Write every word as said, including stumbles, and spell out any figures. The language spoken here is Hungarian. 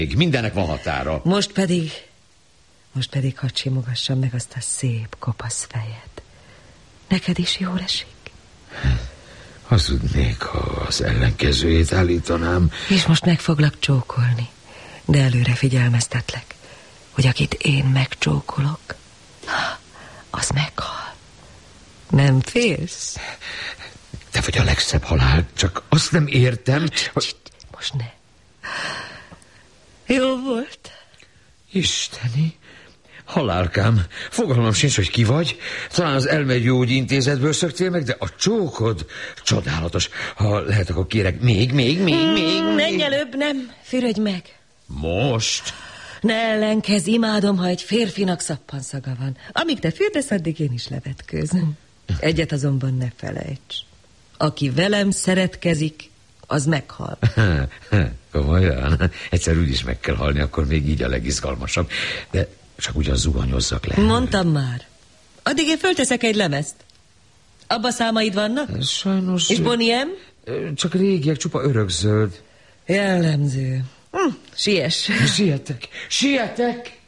Mindennek van határa. Most pedig, most pedig hadd simogassam meg azt a szép, kopasz fejed. Neked is jól esik? Hazudnék, ha az ellenkezőjét állítanám. És most meg foglak csókolni, de előre figyelmeztetlek, hogy akit én megcsókolok, az meghal. Nem félsz? Te vagy a legszebb halál, csak azt nem értem, hogy... Most ne. Jó volt? Isteni, halálkám, fogalmam sincs, hogy ki vagy. Talán az elmegyógyi intézetből szöktél meg, de a csókod csodálatos. Ha lehet, akkor kérek még, még, még, hmm, még, még. Menj előbb, nem, fürödj meg. Most? Ne ellenkezz, imádom, ha egy férfinak szappanszaga van. Amíg te fürdesz, addig én is levetkőzöm. Egyet azonban ne felejts. Aki velem szeretkezik, az meghal. Komolyan? Egyszer úgyis meg kell halni, akkor még így a legizgalmasabb. De csak ugyan zuhanyozzak le. Mondtam már. Addig én fölteszek egy lemezt. Abba számaid vannak? Sajnos... És Boniem? Csak régiek, csupa örökzöld. Jellemző. Hm, siess. Sietek, sietek!